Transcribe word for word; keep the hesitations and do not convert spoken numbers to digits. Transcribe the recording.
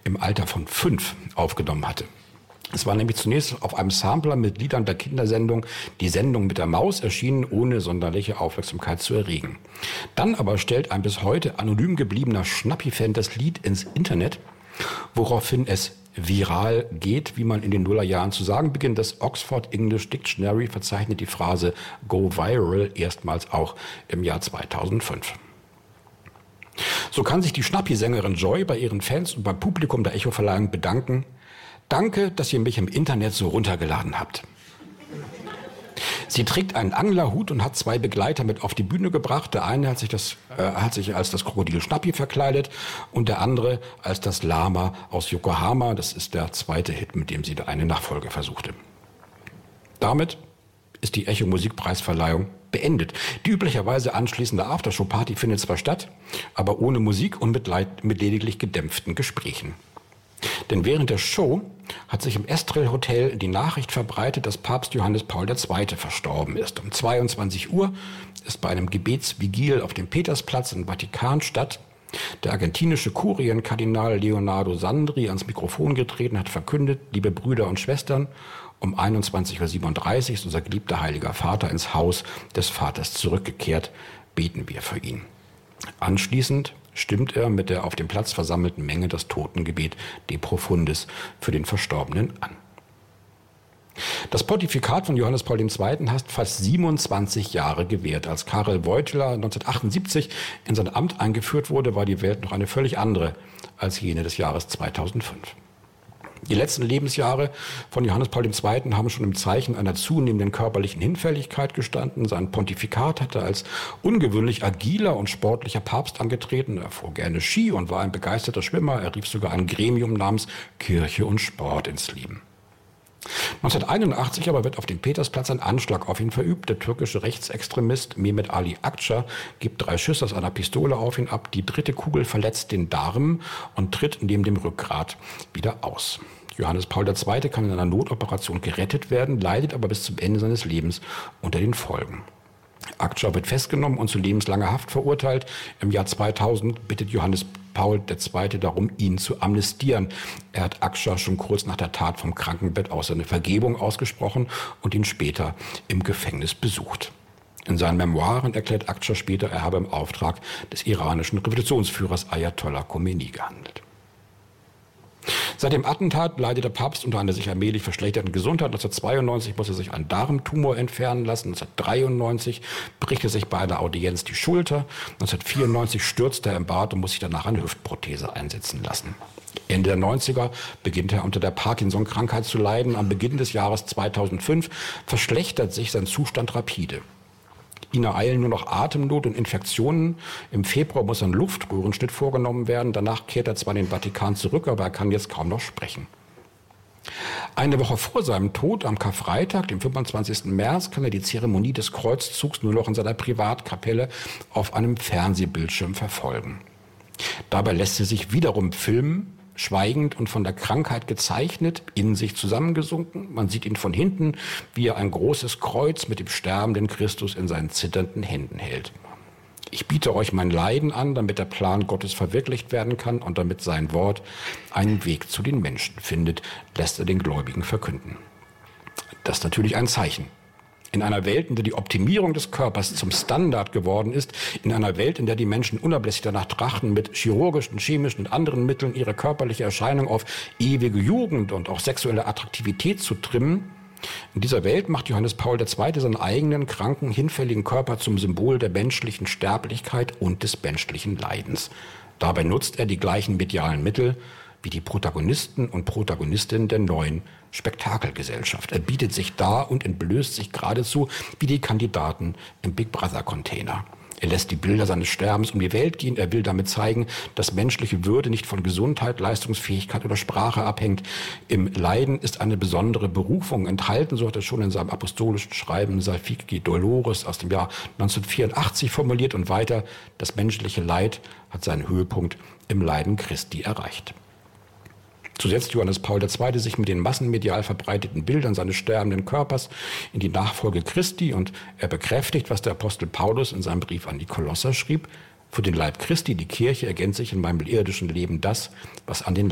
im Alter von fünf aufgenommen hatte. Es war nämlich zunächst auf einem Sampler mit Liedern der Kindersendung Die Sendung mit der Maus erschienen, ohne sonderliche Aufmerksamkeit zu erregen. Dann aber stellt ein bis heute anonym gebliebener Schnappi-Fan das Lied ins Internet, woraufhin es viral geht, wie man in den Nullerjahren zu sagen beginnt. Das Oxford English Dictionary verzeichnet die Phrase Go Viral erstmals auch im Jahr zweitausendfünf. So kann sich die Schnappi-Sängerin Joy bei ihren Fans und beim Publikum der Echo-Verleihung bedanken: Danke, dass ihr mich im Internet so runtergeladen habt. Sie trägt einen Anglerhut und hat zwei Begleiter mit auf die Bühne gebracht. Der eine hat sich, das, äh, hat sich als das Krokodil Schnappi verkleidet und der andere als das Lama aus Yokohama. Das ist der zweite Hit, mit dem sie da eine Nachfolge versuchte. Damit ist die Echo-Musikpreisverleihung beendet. Die üblicherweise anschließende Aftershow-Party findet zwar statt, aber ohne Musik und mit, leid, mit lediglich gedämpften Gesprächen. Denn während der Show hat sich im Estrel Hotel die Nachricht verbreitet, dass Papst Johannes Paul der Zweite verstorben ist. Um zweiundzwanzig Uhr ist bei einem Gebetsvigil auf dem Petersplatz in Vatikanstadt der argentinische Kurienkardinal Leonardo Sandri ans Mikrofon getreten, hat verkündet: Liebe Brüder und Schwestern, um einundzwanzig Uhr siebenunddreißig ist unser geliebter Heiliger Vater ins Haus des Vaters zurückgekehrt. Beten wir für ihn. Anschließend stimmt er mit der auf dem Platz versammelten Menge das Totengebet De Profundis für den Verstorbenen an. Das Pontifikat von Johannes Paul der Zweite. Hat fast siebenundzwanzig Jahre gewährt. Als Karel Wojtyła neunzehnhundertachtundsiebzig in sein Amt eingeführt wurde, war die Welt noch eine völlig andere als jene des Jahres zweitausendfünf. Die letzten Lebensjahre von Johannes Paul der Zweite. Haben schon im Zeichen einer zunehmenden körperlichen Hinfälligkeit gestanden. Sein Pontifikat hatte als ungewöhnlich agiler und sportlicher Papst angetreten. Er fuhr gerne Ski und war ein begeisterter Schwimmer. Er rief sogar ein Gremium namens Kirche und Sport ins Leben. neunzehnhunderteinundachtzig aber wird auf dem Petersplatz ein Anschlag auf ihn verübt. Der türkische Rechtsextremist Mehmet Ali Akça gibt drei Schüsse aus einer Pistole auf ihn ab. Die dritte Kugel verletzt den Darm und tritt neben dem Rückgrat wieder aus. Johannes Paul der Zweite. Kann in einer Notoperation gerettet werden, leidet aber bis zum Ende seines Lebens unter den Folgen. Akça wird festgenommen und zu lebenslanger Haft verurteilt. Im Jahr zweitausend bittet Johannes Paul der Zweite. darum, ihn zu amnestieren. Er hat Akça schon kurz nach der Tat vom Krankenbett aus seine Vergebung ausgesprochen und ihn später im Gefängnis besucht. In seinen Memoiren erklärt Akça später, er habe im Auftrag des iranischen Revolutionsführers Ayatollah Khomeini gehandelt. Seit dem Attentat leidet der Papst unter einer sich allmählich verschlechterten Gesundheit. neunzehnhundertzweiundneunzig muss er sich einen Darmtumor entfernen lassen. neunzehnhundertdreiundneunzig bricht er sich bei einer Audienz die Schulter. neunzehnhundertvierundneunzig stürzt er im Bad und muss sich danach eine Hüftprothese einsetzen lassen. Ende der neunziger beginnt er unter der Parkinson-Krankheit zu leiden. Am Beginn des Jahres zweitausendfünf verschlechtert sich sein Zustand rapide. Ihn ereilen nur noch Atemnot und Infektionen. Im Februar muss ein Luftröhrenschnitt vorgenommen werden. Danach kehrt er zwar in den Vatikan zurück, aber er kann jetzt kaum noch sprechen. Eine Woche vor seinem Tod, am Karfreitag, dem fünfundzwanzigsten März, kann er die Zeremonie des Kreuzzugs nur noch in seiner Privatkapelle auf einem Fernsehbildschirm verfolgen. Dabei lässt er sich wiederum filmen, schweigend und von der Krankheit gezeichnet, in sich zusammengesunken. Man sieht ihn von hinten, wie er ein großes Kreuz mit dem sterbenden Christus in seinen zitternden Händen hält. Ich biete euch mein Leiden an, damit der Plan Gottes verwirklicht werden kann und damit sein Wort einen Weg zu den Menschen findet, lässt er den Gläubigen verkünden. Das ist natürlich ein Zeichen. In einer Welt, in der die Optimierung des Körpers zum Standard geworden ist, in einer Welt, in der die Menschen unablässig danach trachten, mit chirurgischen, chemischen und anderen Mitteln ihre körperliche Erscheinung auf ewige Jugend und auch sexuelle Attraktivität zu trimmen, in dieser Welt macht Johannes Paul der Zweite. seinen eigenen, kranken, hinfälligen Körper zum Symbol der menschlichen Sterblichkeit und des menschlichen Leidens. Dabei nutzt er die gleichen medialen Mittel wie die Protagonisten und Protagonistinnen der neuen Spektakelgesellschaft. Er bietet sich dar und entblößt sich geradezu wie die Kandidaten im Big Brother Container. Er lässt die Bilder seines Sterbens um die Welt gehen. Er will damit zeigen, dass menschliche Würde nicht von Gesundheit, Leistungsfähigkeit oder Sprache abhängt. Im Leiden ist eine besondere Berufung enthalten, so hat er schon in seinem apostolischen Schreiben Salvifici Dolores aus dem Jahr neunzehnhundertvierundachtzig formuliert und weiter: Das menschliche Leid hat seinen Höhepunkt im Leiden Christi erreicht. So setzt Johannes Paul der Zweite. sich mit den massenmedial verbreiteten Bildern seines sterbenden Körpers in die Nachfolge Christi und er bekräftigt, was der Apostel Paulus in seinem Brief an die Kolosser schrieb: Für den Leib Christi, die Kirche, ergänzt sich in meinem irdischen Leben das, was an den